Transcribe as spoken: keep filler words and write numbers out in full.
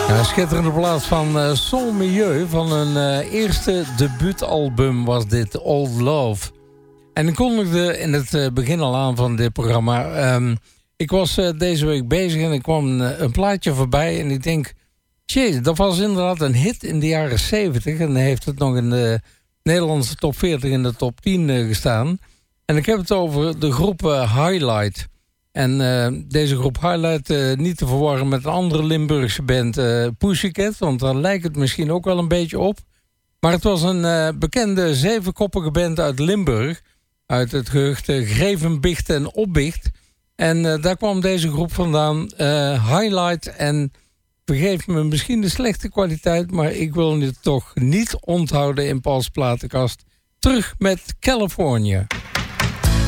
Ja, schitterende plaats van uh, Sol Milieu. Van hun uh, eerste debuutalbum was dit, Old Love. En ik kondigde in het uh, begin al aan van dit programma. Um, ik was uh, deze week bezig en ik kwam uh, een plaatje voorbij. En ik denk, tjee, dat was inderdaad een hit in de jaren zeventig. En heeft het nog in de Nederlandse top veertig in de top tien uh, gestaan. En ik heb het over de groep uh, Highlight. En uh, deze groep Highlight uh, niet te verwarren met een andere Limburgse band, uh, Pussycat. Want daar lijkt het misschien ook wel een beetje op. Maar het was een uh, bekende zevenkoppige band uit Limburg. Uit het gehucht uh, Grevenbicht en Opbicht. En uh, daar kwam deze groep vandaan, uh, Highlight. En vergeef me misschien de slechte kwaliteit, maar ik wil het toch niet onthouden in Paul's platenkast. Terug met California.